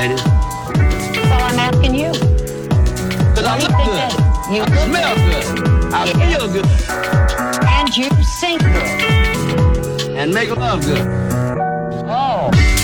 ladies? Well, I'm asking you. Because I look good. You I smell good. I feel good. and you sing good. And make love good. Oh.